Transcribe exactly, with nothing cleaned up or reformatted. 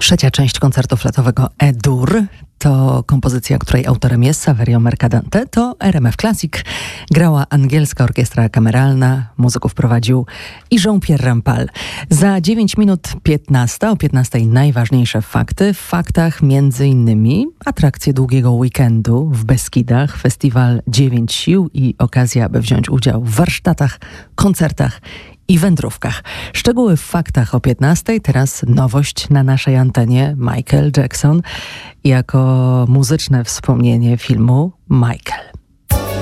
Trzecia część koncertu fletowego E-dur to kompozycja, której autorem jest Saverio Mercadante. To R M F Classic. Grała angielska orkiestra kameralna. Muzyków prowadził i Jean-Pierre Rampal. Za dziewięć minut piętnaście. O piętnastej najważniejsze fakty. W faktach między innymi atrakcje długiego weekendu w Beskidach, festiwal Dziewięć Sił i okazja, by wziąć udział w warsztatach, koncertach i wędrówkach. Szczegóły w faktach o piętnastej. Teraz nowość na naszej antenie. Michael Jackson jako muzyczne wspomnienie filmu Michael.